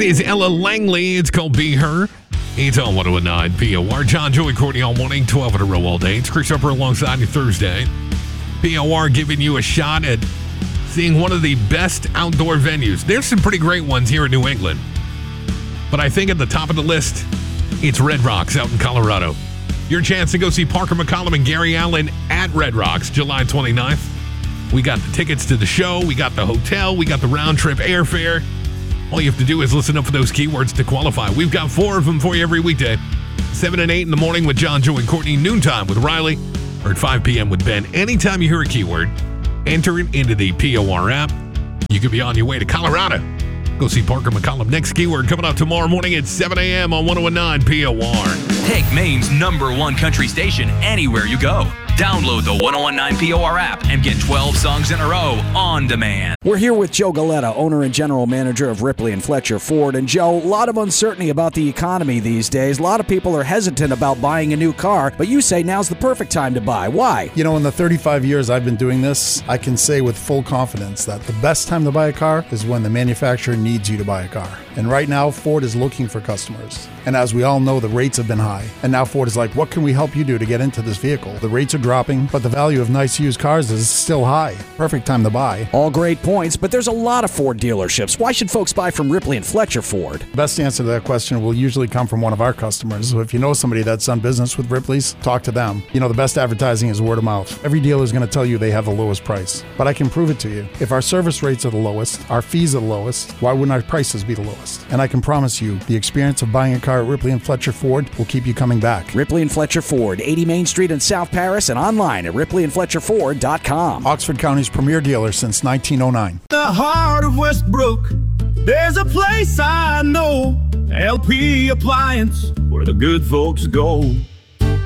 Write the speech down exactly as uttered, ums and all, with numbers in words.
is Ella Langley. It's called Be Her. It's on one oh nine P O R. John, Joey, Courtney all morning, twelve in a row all day. It's Chris Upper alongside you Thursday. P O R giving you a shot at seeing one of the best outdoor venues. There's some pretty great ones here in New England. But I think at the top of the list, it's Red Rocks out in Colorado. Your chance to go see Parker McCollum and Gary Allan at Red Rocks, July twenty-ninth. We got the tickets to the show. We got the hotel. We got the round-trip airfare. All you have to do is listen up for those keywords to qualify. We've got four of them for you every weekday. seven and eight in the morning with John, Joe, and Courtney. Noontime with Riley. Or at five p.m. with Ben. Anytime you hear a keyword, enter it into the P O R app. You could be on your way to Colorado. Go see Parker McCollum. Next keyword coming up tomorrow morning at seven a.m. on one oh nine P O R. Take Maine's number one country station anywhere you go. Download the ten nineteen P O R app and get twelve songs in a row on demand. We're here with Joe Galetta, owner and general manager of Ripley and Fletcher Ford. And Joe, a lot of uncertainty about the economy these days. A lot of people are hesitant about buying a new car, but you say now's the perfect time to buy. Why? You know, in the thirty-five years I've been doing this, I can say with full confidence that the best time to buy a car is when the manufacturer needs you to buy a car. And right now, Ford is looking for customers. And as we all know, the rates have been high. And now Ford is like, what can we help you do to get into this vehicle? The rates are dropping, but the value of nice used cars is still high. Perfect time to buy. All great points, but there's a lot of Ford dealerships. Why should folks buy from Ripley and Fletcher Ford? The best answer to that question will usually come from one of our customers. So if you know somebody that's done business with Ripley's, talk to them. You know, the best advertising is word of mouth. Every dealer is going to tell you they have the lowest price. But I can prove it to you. If our service rates are the lowest, our fees are the lowest, why wouldn't our prices be the lowest? And I can promise you, the experience of buying a car at Ripley and Fletcher Ford will keep you coming back. Ripley and Fletcher Ford, eighty Main Street in South Paris, and online at ripley and fletcher ford dot com. Oxford County's premier dealer since nineteen oh nine. The heart of Westbrook, there's a place I know, L P Appliance, where the good folks go.